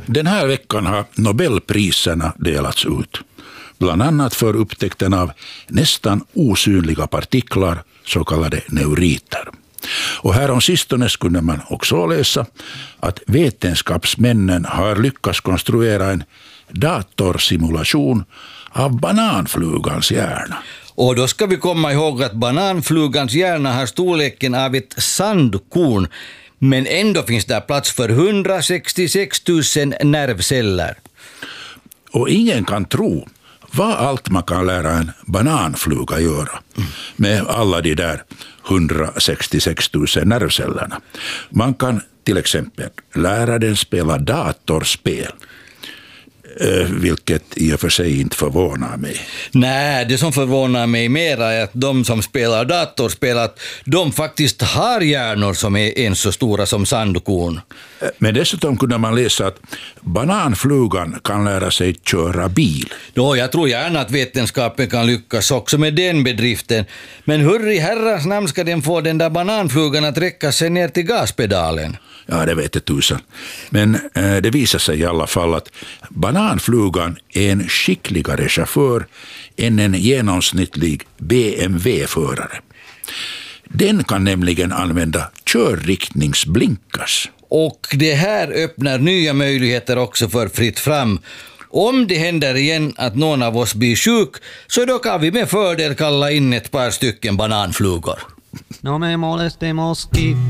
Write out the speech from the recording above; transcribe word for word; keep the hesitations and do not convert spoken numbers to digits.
Den här veckan har Nobelpriserna delats ut. Bland annat för upptäckten av nästan osynliga partiklar, så kallade neuriter. Och här om sistone skulle man också läsa att vetenskapsmännen har lyckats konstruera en datorsimulation av bananflugans hjärna. Och då ska vi komma ihåg att bananflugans hjärna har storleken av ett sandkorn, men ändå finns där plats för hundrasextiosex tusen nervceller. Och ingen kan tro vad allt man kan lära en bananfluga göra med alla de där hundrasextiosex tusen nervcellerna. Man kan till exempel lära den spela datorspel, vilket i och för sig inte förvånar mig. Nej, det som förvånar mig mer är att de som spelar datorspel, att de faktiskt har hjärnor som är en så stora som sandkorn. Men dessutom kunde man läsa att bananflugan kan lära sig köra bil. Då, jag tror gärna att vetenskapen kan lyckas också med den bedriften. Men hur i herrans namn ska den få den där bananflugan att räcka sig ner till gaspedalen? Ja, det vet jag tusan. Men eh, det visar sig i alla fall att bananflugan är en skickligare chaufför än en genomsnittlig B M W-förare. Den kan nämligen använda körriktningsblinkers. Och det här öppnar nya möjligheter också för fritt fram. Om det händer igen att någon av oss blir sjuk, så då kan vi med fördel kalla in ett par stycken bananflugor. No me moleste mosquito.